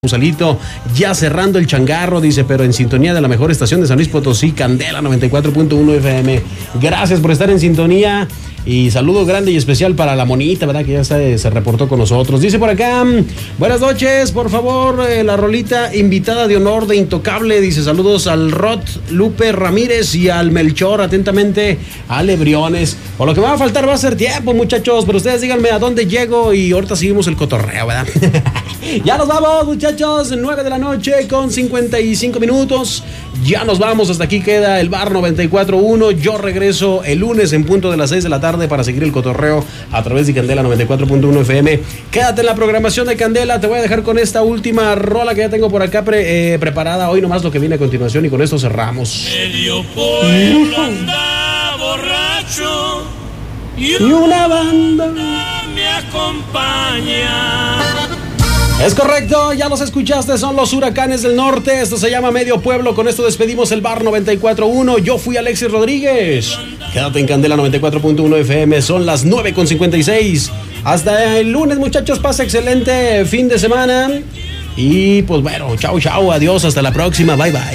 Gonzalito, ya cerrando el changarro, dice, pero en sintonía de la mejor estación de San Luis Potosí, Candela 94.1 FM. Gracias por estar en sintonía y saludo grande y especial para la monita, ¿verdad? Que ya se reportó con nosotros. Dice por acá, buenas noches, por favor, la rolita invitada de honor de Intocable, dice, saludos al Rod, Lupe Ramírez y al Melchor, atentamente, Ale Briones. Por lo que me va a faltar va a ser tiempo, muchachos, pero ustedes díganme a dónde llego y ahorita seguimos el cotorreo, ¿verdad? Ya nos vamos, muchachos, 9 de la noche con 55 minutos. Ya nos vamos, hasta aquí queda el Bar 94.1. Yo regreso el lunes en punto de las 6 de la tarde para seguir el cotorreo a través de Candela 94.1 FM. Quédate en la programación de Candela. Te voy a dejar con esta última rola que ya tengo por acá preparada. Hoy nomás lo que viene a continuación y con esto cerramos. Medio pueblo anda borracho y una banda me acompaña. Es correcto, ya los escuchaste, son los Huracanes del Norte. Esto se llama Medio Pueblo. Con esto despedimos el Bar 94.1. Yo fui Alexis Rodríguez. Quédate en Candela 94.1 FM. Son las 9:56. Hasta el lunes, muchachos. Pasa excelente fin de semana. Y pues bueno, chau, adiós. Hasta la próxima. Bye, bye.